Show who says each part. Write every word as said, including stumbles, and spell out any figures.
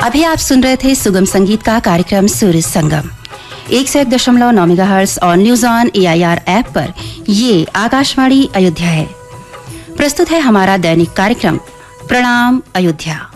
Speaker 1: अभी आप सुन रहे थे सुगम संगीत का कार्यक्रम सूर्य संगम एक सौ एक दशमलव नौ मेगाहर्ट्ज और news on A I R app पर। ये आकाशवाणी अयोध्या है। प्रस्तुत है हमारा दैनिक कार्यक्रम प्रणाम अयोध्या।